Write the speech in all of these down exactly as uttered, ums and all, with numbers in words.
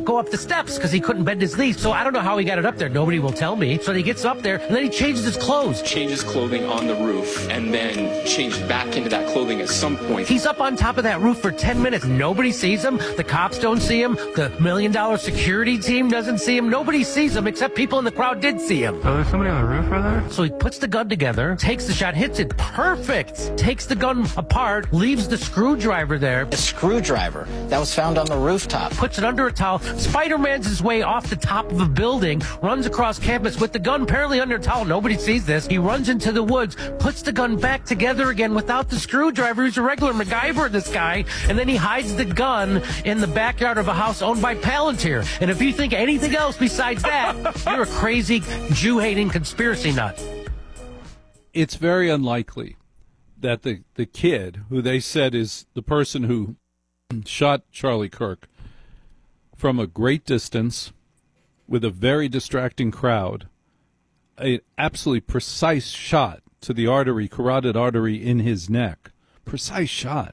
go up the steps because he couldn't bend his knees. So I don't know how he got it up there. Nobody will tell me. So he gets up there, and then he changes his clothes. Changes clothing on the roof, and then changed back into that clothing at some point. He's up on top of that roof for ten minutes. Nobody sees him. The cops don't see him. The million-dollar security team doesn't see him. Nobody sees him except people in the crowd did see him. So there's somebody on the roof right there? So he puts the gun together, takes the shot, hits it perfect, takes the gun apart, leaves the screwdriver there. A screwdriver that was found on the rooftop. Puts it under a towel. Spider-Man's his way off the top of a building, runs across campus with the gun apparently under a towel. Nobody sees this. He runs into the woods, puts the gun back together again without the screwdriver. He's a regular MacGyver, this guy. And then he hides the gun in the backyard of a house owned by Palantir. And if you think anything else besides that, you're a crazy Jew-hating conspiracy nut. It's very unlikely that the, the kid, who they said is the person who shot Charlie Kirk from a great distance with a very distracting crowd, an absolutely precise shot to the artery, carotid artery in his neck, precise shot.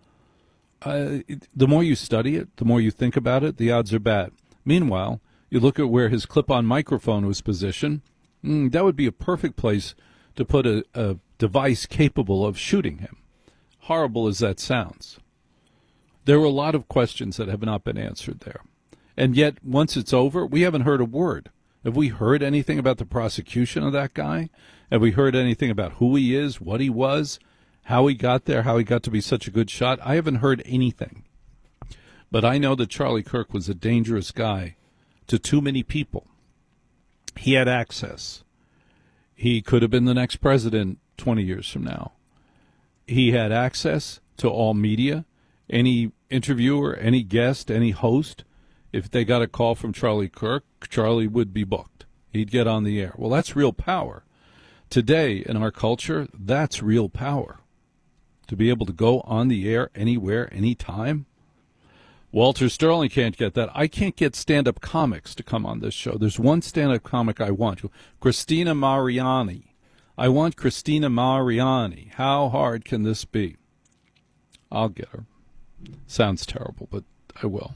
Uh, it, the more you study it, the more you think about it, the odds are bad. Meanwhile, you look at where his clip-on microphone was positioned, mm, that would be a perfect place to put a, a device capable of shooting him. Horrible as that sounds. There were a lot of questions that have not been answered there. And yet, once it's over, we haven't heard a word. Have we heard anything about the prosecution of that guy? Have we heard anything about who he is, what he was, how he got there, how he got to be such a good shot? I haven't heard anything. But I know that Charlie Kirk was a dangerous guy to too many people. He had access. He could have been the next president twenty years from now. He had access to all media. Any interviewer, any guest, any host, if they got a call from Charlie Kirk, Charlie would be booked. He'd get on the air. Well, that's real power. Today, in our culture, that's real power. To be able to go on the air anywhere, anytime. Walter Sterling can't get that. I can't get stand-up comics to come on this show. There's one stand-up comic I want. Christina Mariani. I want Christina Mariani. How hard can this be? I'll get her. Sounds terrible, but I will.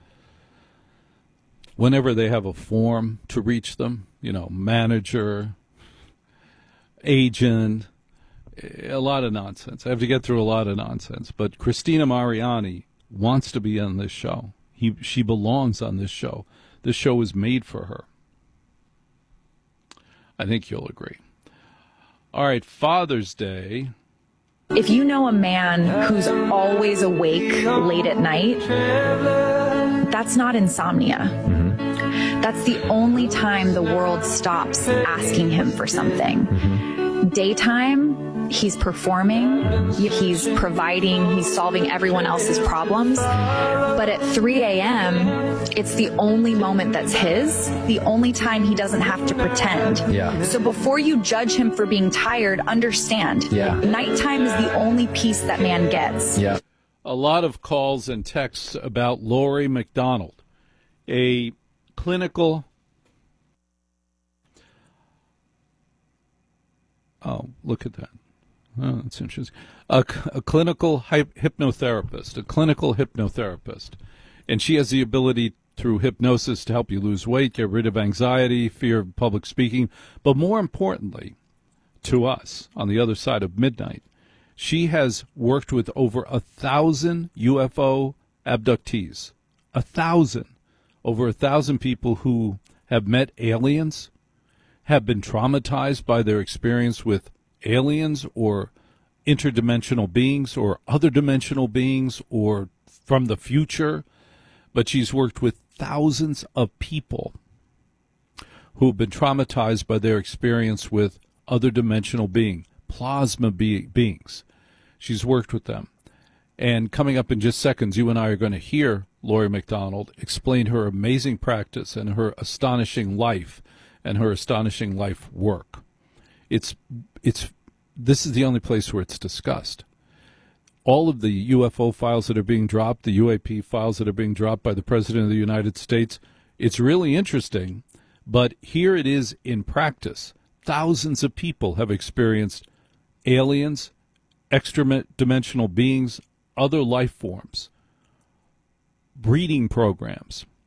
Whenever they have a form to reach them, you know, manager, agent, a lot of nonsense. I have to get through a lot of nonsense. But Christina Mariani wants to be on this show. He, she belongs on this show. This show was made for her. I think you'll agree. All right, Father's Day. If you know a man who's always awake late at night, that's not insomnia. Mm-hmm. That's the only time the world stops asking him for something. Mm-hmm. Daytime, he's performing, he's providing, he's solving everyone else's problems. But at three a.m., it's the only moment that's his, the only time he doesn't have to pretend. Yeah. So before you judge him for being tired, understand. Yeah. Nighttime is the only peace that man gets. Yeah. A lot of calls and texts about Lori McDonald, a clinical... Oh, look at that. Oh, that's interesting. A, a clinical hyp- hypnotherapist, a clinical hypnotherapist. And she has the ability through hypnosis to help you lose weight, get rid of anxiety, fear of public speaking. But more importantly, to us, on the other side of midnight, she has worked with over a thousand U F O abductees. A thousand. Over a thousand people who have met aliens, have been traumatized by their experience with aliens or interdimensional beings or other dimensional beings or from the future. But she's worked with thousands of people who have been traumatized by their experience with other dimensional being, plasma be- beings. She's worked with them. And coming up in just seconds, you and I are going to hear Lori McDonald explain her amazing practice and her astonishing life and her astonishing life work. It's, it's, this is the only place where it's discussed. All of the U F O files that are being dropped, the U A P files that are being dropped by the President of the United States, it's really interesting, but here it is in practice. Thousands of people have experienced aliens, extra-dimensional beings, other life forms, breeding programs,